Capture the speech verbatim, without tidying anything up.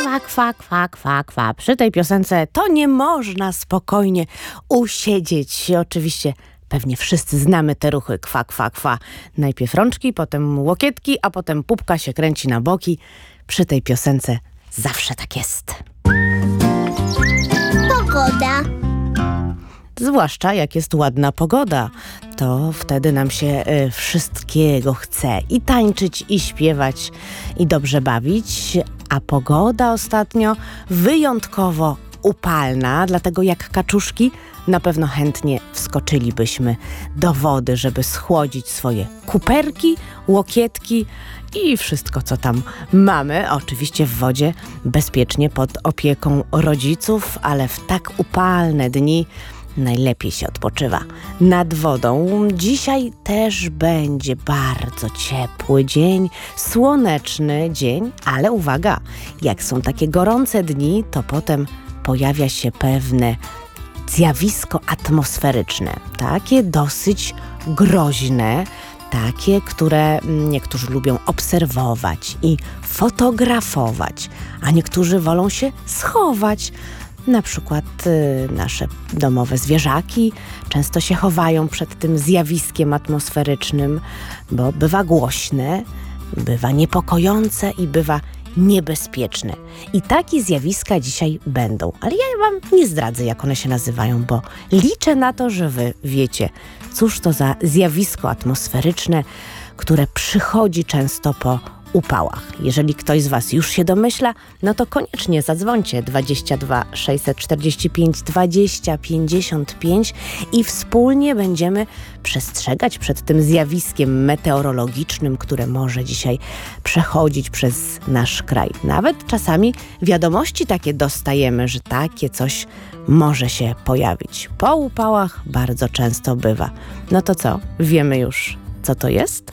Kwa, kwa, kwa, kwa, kwa. Przy tej piosence to nie można spokojnie usiedzieć. Oczywiście pewnie wszyscy znamy te ruchy kwa, kwa, kwa. Najpierw rączki, potem łokietki, a potem pupka się kręci na boki. Przy tej piosence zawsze tak jest. Pogoda. Zwłaszcza jak jest ładna pogoda, to wtedy nam się y, wszystkiego chce. I tańczyć, i śpiewać, i dobrze bawić. A pogoda ostatnio wyjątkowo upalna, dlatego jak kaczuszki na pewno chętnie wskoczylibyśmy do wody, żeby schłodzić swoje kuperki, łokietki i wszystko, co tam mamy. Oczywiście w wodzie, bezpiecznie pod opieką rodziców, ale w tak upalne dni najlepiej się odpoczywa nad wodą. Dzisiaj też będzie bardzo ciepły dzień, słoneczny dzień, ale uwaga, jak są takie gorące dni, to potem pojawia się pewne zjawisko atmosferyczne, takie dosyć groźne, takie, które niektórzy lubią obserwować i fotografować, a niektórzy wolą się schować. Na przykład y, nasze domowe zwierzaki często się chowają przed tym zjawiskiem atmosferycznym, bo bywa głośne, bywa niepokojące i bywa niebezpieczne. I takie zjawiska dzisiaj będą. Ale ja wam nie zdradzę, jak one się nazywają, bo liczę na to, że wy wiecie, cóż to za zjawisko atmosferyczne, które przychodzi często po upałach. Jeżeli ktoś z was już się domyśla, no to koniecznie zadzwońcie dwadzieścia dwa sześćset czterdzieści pięć dwadzieścia pięćdziesiąt pięć i wspólnie będziemy przestrzegać przed tym zjawiskiem meteorologicznym, które może dzisiaj przechodzić przez nasz kraj. Nawet czasami wiadomości takie dostajemy, że takie coś może się pojawić. Po upałach bardzo często bywa. No to co? Wiemy już, co to jest?